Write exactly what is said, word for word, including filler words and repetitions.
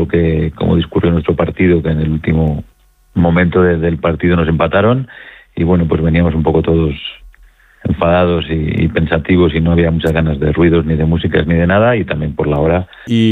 lo que cómo discurrió nuestro partido, que en el último momento de, del partido nos empataron, y bueno, pues veníamos un poco todos enfadados y, y pensativos, y no había muchas ganas de ruidos, ni de músicas, ni de nada, y también por la hora. Y